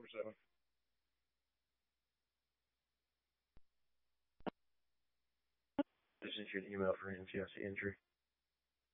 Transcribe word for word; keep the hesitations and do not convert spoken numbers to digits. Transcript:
four seven. I sent you an email for an M C I C injury.